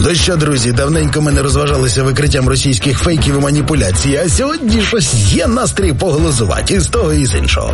Ну що, друзі, давненько ми не розважалися викриттям російських фейків і маніпуляцій, а сьогодні щось є настрій поглузувати і з того, і з іншого.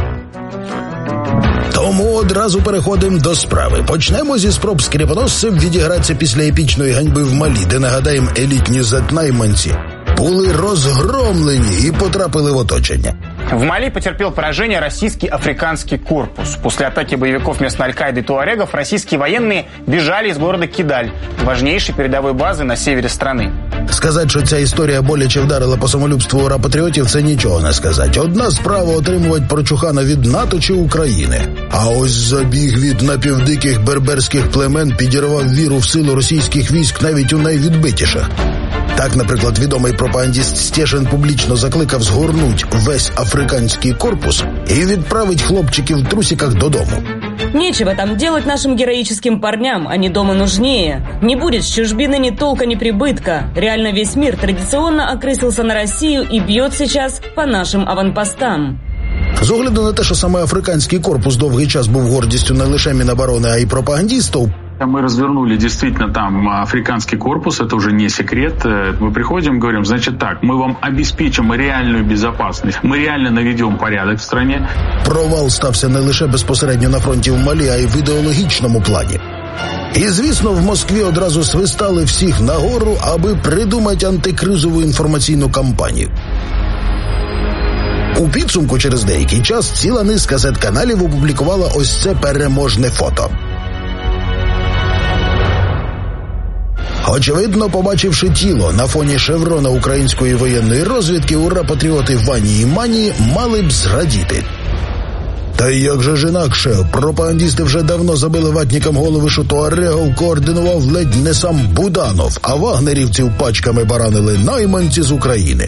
Тому одразу переходимо до справи. Почнемо зі спроб скріпоносців відігратися після епічної ганьби в Малі, де, нагадаємо, елітні зетнайманці були розгромлені і потрапили в оточення. В Мали потерпел поражение российский африканский корпус. После атаки боевиков местной Аль-Каиды и туарегов российские военные бежали из города Кидаль, важнейшей передовой базы на севере страны. Сказати, що ця історія боляче вдарила по самолюбству ура-патріотів, це нічого не сказати. Одна справа отримувати прочухана від НАТО чи України. А ось забіг від напівдиких берберських племен підірвав віру в силу російських військ навіть у найвідбитіших. Так, наприклад, відомий пропагандист Стешин публічно закликав згорнуть весь африканський корпус і відправить хлопчиків в трусиках додому. Нечего там делать нашим героическим парням, они дома нужнее. Не будет с чужбины ни толка, ни прибытка. Реально весь мир традиционно окрысился на Россию и бьет сейчас по нашим аванпостам. З огляду на те, що саме африканський корпус довгий час був гордістю не лише Міноборони, а й пропагандистів, мы развернули действительно там африканский корпус, это уже не секрет. Мы приходим, говорим, значит так, мы вам обеспечим реальную безопасность, мы реально наведем порядок в стране. Провал стався не лише безпосередньо на фронті в Малі, а й в ідеологічному плані. І, звісно, в Москві одразу свистали всіх нагору, аби придумати антикризову інформаційну кампанію. У підсумку через деякий час ціла низка зет-каналів опублікувала ось це переможне фото. Очевидно, побачивши тіло на фоні шеврона української воєнної розвідки, ура-патріоти Вані і Мані мали б зрадіти. Та як же ж інакше, пропагандисти вже давно забили ватникам голови, що туарегов координував ледь не сам Буданов, а вагнерівців пачками баранили найманці з України.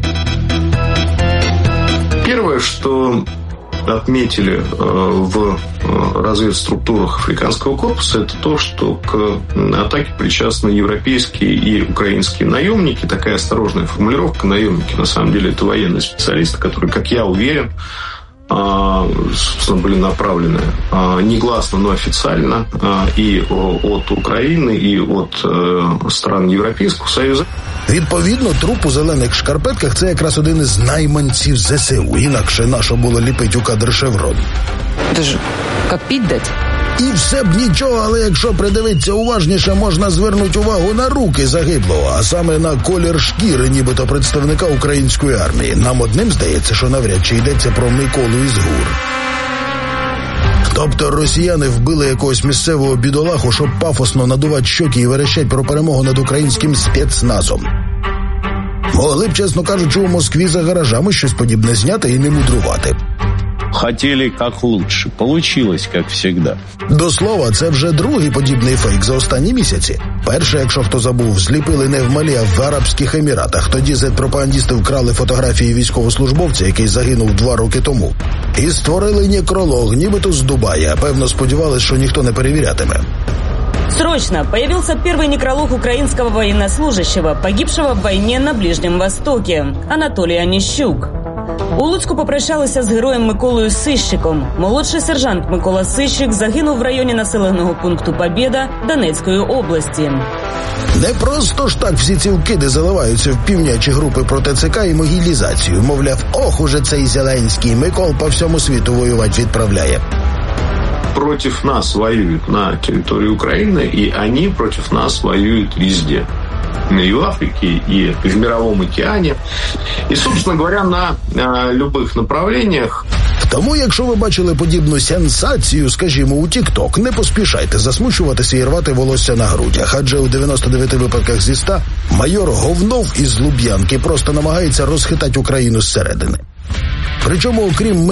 Первое, что отметили в разведструктурах африканского корпуса, это то, что к атаке причастны европейские и украинские наемники. Такая осторожная формулировка. Наемники, на самом деле, это военные специалисты, которые, как я уверен, собственно, были направлены негласно, но официально и от Украины, и от стран Европейского Союза. Відповідно, труп у зелених шкарпетках – це якраз один із найманців ЗСУ. Інакше нащо було ліпить у кадр шеврон. Це ж як пить дать? І все б нічого, але якщо придивитися уважніше, можна звернути увагу на руки загиблого, а саме на колір шкіри, нібито представника української армії. Нам одним здається, що навряд чи йдеться про Миколу із ГУР. Тобто росіяни вбили якогось місцевого бідолаху, щоб пафосно надувати щоки і верещать про перемогу над українським спецназом. Могли б, чесно кажучи, у Москві за гаражами щось подібне зняти і не мудрувати. Хотели как лучше. Получилось, как всегда. До слова, це вже другий подібний фейк за останні місяці. Перше, якщо хто забув, зліпили не в Малі, а в Арабських Еміратах. Тоді зет-пропагандисти вкрали фотографії військовослужбовця, який загинув 2 роки тому. І створили некролог, нібито з Дубая. Певно, сподівались, що ніхто не перевірятиме. Срочно появился первый некролог украинского военнослужащего, погибшего в войне на Ближнем Востоке, Анатолій Аніщук. У Луцьку попрощалися з героєм Миколою Сищиком. Молодший сержант Микола Сищик загинув в районі населеного пункту Побєда Донецької області. Не просто ж так всі ці вкиди заливаються в півнячі групи про ТЦК і могилізацію. Мовляв, ох уже цей Зеленський, Микол по всьому світу воювати відправляє. Против нас воюют на территории Украины, и они против нас воюют везде. И в Африке, и в Мировом океане. И, собственно говоря, на любых направлениях. Тому, якщо ви бачили подібну сенсацію, скажімо, у TikTok, не поспішайте засмучуватися і рвати волосся на грудях. Адже у 99 випадках зі 100 майор Говнов із Луб'янки просто намагається розхитати Україну зсередини. Причому, окрім